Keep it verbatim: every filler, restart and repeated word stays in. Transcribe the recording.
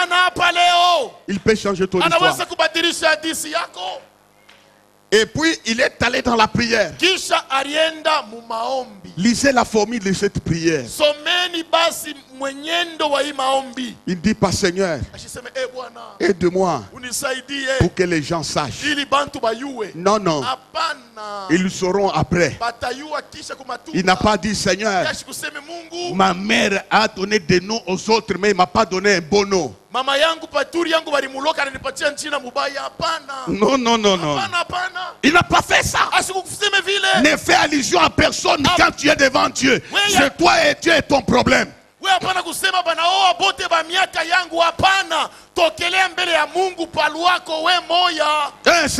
Il peut changer ton histoire. Et puis il est allé dans la prière. Lisez la formule de cette prière. Il dit pas Seigneur, aide-moi pour que les gens sachent. Non, non. Ils le sauront après. Il n'a pas dit Seigneur, ma mère a donné des noms aux autres, mais il ne m'a pas donné un bon nom. Mama yangu paturi yangu balimuloka ananipatia jina mubaya. Hapana. Non, non, non, non. Hapana, hapana. Il n'a pas fait ça. Asikuseme vile. Ne fais allusion à personne Ab... quand tu es devant Dieu. C'est toi et Dieu est ton problème. We hapana kusema bana oa bote ba miaka yangu. Hapana. Tokelea mbele ya Mungu paluako we moya.